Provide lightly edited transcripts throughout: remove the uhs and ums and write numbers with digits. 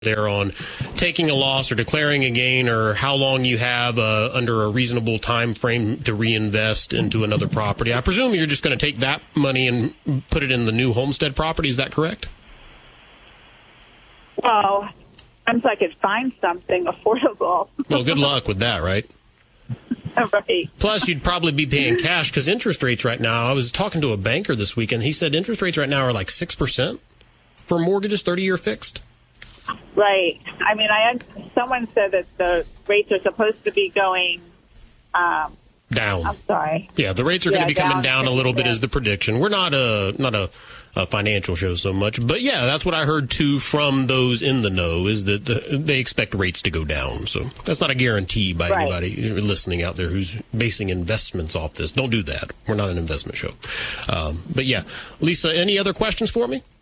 there on taking a loss or declaring a gain, or how long you have under a reasonable time frame to reinvest into another property. I presume you're just going to take that money and put it in the new homestead property. Is that correct? Well, until I could find something affordable. Well, good luck with that, right? Right. Plus, you'd probably be paying cash because interest rates right now, I was talking to a banker this week, and he said interest rates right now are like 6% for mortgages, 30-year fixed. Right. I mean, someone said that the rates are supposed to be going down. I'm sorry. Yeah, the rates are going to be coming down a little bit is the prediction. We're not a financial show so much, but yeah, that's what I heard too from those in the know, is that they expect rates to go down. So that's not a guarantee by anybody listening out there who's basing investments off this. Don't do that. We're not an investment show. But yeah, Lisa, any other questions for me?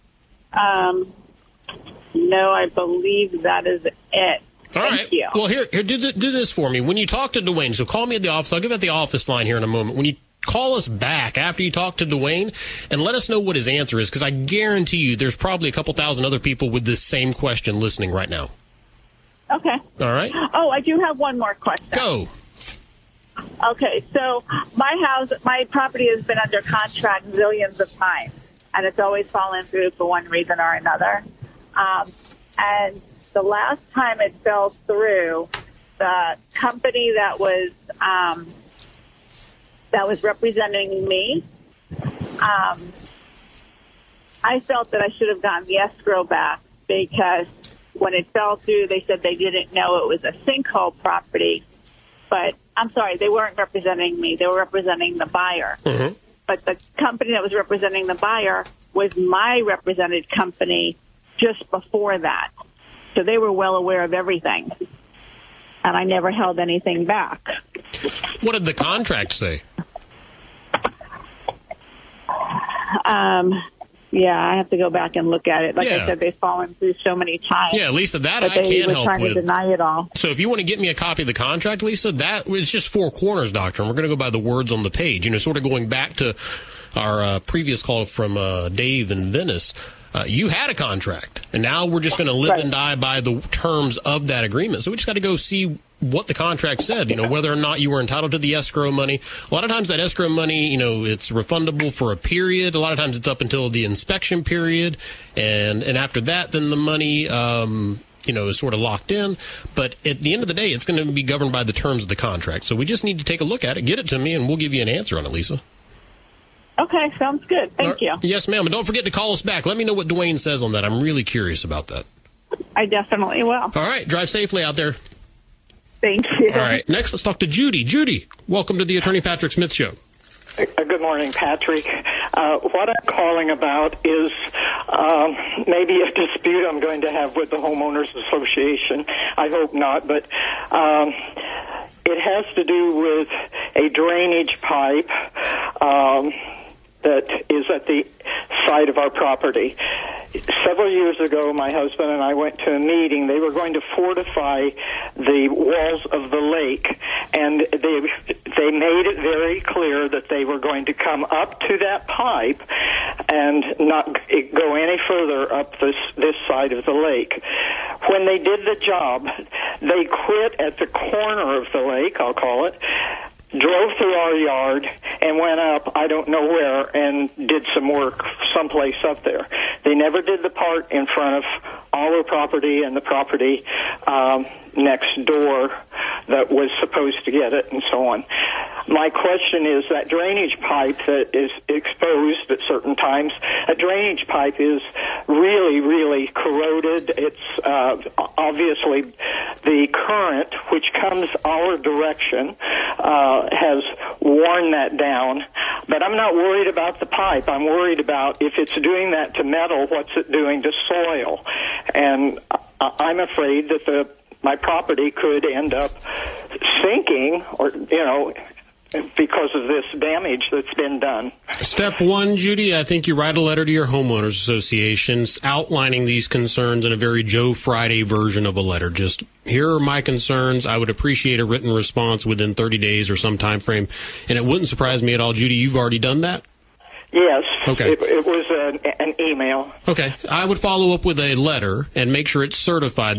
No, I believe that is it. Thank you. Well, here, do this for me. When you talk to Dwayne, so call me at the office. I'll give out the office line here in a moment. When you call us back after you talk to Dwayne and let us know what his answer is, because I guarantee you there's probably a couple thousand other people with this same question listening right now. Okay. All right. Oh, I do have one more question. Go. Okay, so my property has been under contract zillions of times, and it's always fallen through for one reason or another. And the last time it fell through, the company that was representing me, I felt that I should have gotten the escrow back, because when it fell through, they said they didn't know it was a sinkhole property. But I'm sorry, they weren't representing me. They were representing the buyer. Mm-hmm. But the company that was representing the buyer was my represented company just before that. So they were well aware of everything. And I never held anything back. What did the contract say? Yeah, I have to go back and look at it. Like I said, they've fallen through so many times. Yeah, Lisa, that I can help trying with. To deny it all. So if you want to get me a copy of the contract, Lisa, that was just Four Corners Doctrine. We're going to go by the words on the page. You know, sort of going back to our previous call from Dave in Venice. You had a contract, and now we're just going to live and die by the terms of that agreement. So we just got to go see what the contract said, you know, whether or not you were entitled to the escrow money. A lot of times that escrow money, you know, it's refundable for a period. A lot of times it's up until the inspection period. And after that, then the money, you know, is sort of locked in. But at the end of the day, it's going to be governed by the terms of the contract. So we just need to take a look at it, get it to me, and we'll give you an answer on it, Lisa. Okay, sounds good. Thank you. Yes, ma'am. And don't forget to call us back. Let me know what Dwayne says on that. I'm really curious about that. I definitely will. All right. Drive safely out there. Thank you. All right. Next, let's talk to Judy. Judy, welcome to the Attorney Patrick Smith Show. Good morning, Patrick. What I'm calling about is maybe a dispute I'm going to have with the Homeowners Association. I hope not, but it has to do with a drainage pipe that is at the side of our property. Several years ago, my husband and I went to a meeting. They were going to fortify the walls of the lake, and they made it very clear that they were going to come up to that pipe and not go any further up this side of the lake. When they did the job, they quit at the corner of the lake, I'll call it, drove through our yard and went up, I don't know where, and did some work someplace up there. They never did the part in front of our property and the property next door that was supposed to get it, and so on. My question is, that drainage pipe that is exposed at certain times, a drainage pipe is really, really corroded. It's obviously the current, which comes our direction, has worn that down. But I'm not worried about the pipe. I'm worried about if it's doing that to metal, what's it doing to soil? And I'm afraid that my property could end up sinking, or, you know, because of this damage that's been done. Step one, Judy, I think you write a letter to your homeowners associations outlining these concerns in a very Joe Friday version of a letter. Just, here are my concerns. I would appreciate a written response within 30 days or some time frame. And it wouldn't surprise me at all, Judy, you've already done that? Yes. Okay. It was an email. Okay. I would follow up with a letter and make sure it's certified